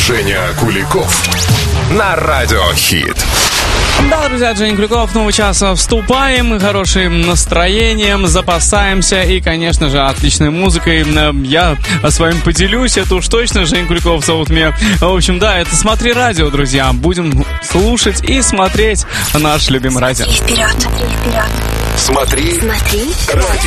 Женя Куликов на Радио Хит. Да, друзья, Женя Куликов, новый час вступаем, хорошим настроением, запасаемся и, конечно же, отличной музыкой. Я с вами поделюсь, это уж точно, Женя Куликов зовут меня. В общем, да, это «Смотри радио», друзья. Будем слушать и смотреть наш любимый радио. Вперед, вперед. Смотри радио.